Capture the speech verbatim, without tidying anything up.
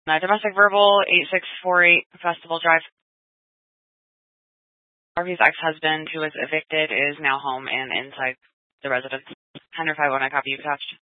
Uh, domestic verbal, eight six four eight Festival Drive. Harvey's ex-husband, who was evicted, is now home and inside the residence. one oh five one, I copy you attached.